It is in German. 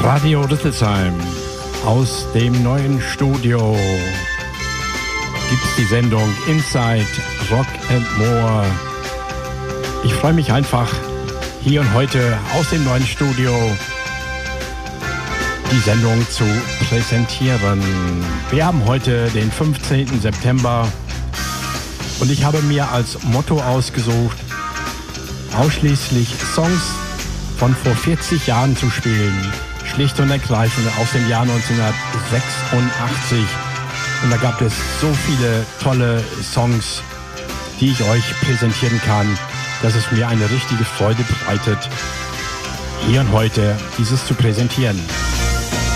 Radio Rüsselsheim. Aus dem neuen Studio gibt's die Sendung Inside Rock and More. Ich freue mich einfach, hier und heute aus dem neuen Studio die Sendung zu präsentieren. Wir haben heute den 15. September und ich habe mir als Motto ausgesucht, ausschließlich Songs von vor 40 Jahren zu spielen. Schlicht und ergreifend aus dem Jahr 1986. Und da gab es so viele tolle Songs, die ich euch präsentieren kann, dass es mir eine richtige Freude bereitet, hier und heute dieses zu präsentieren.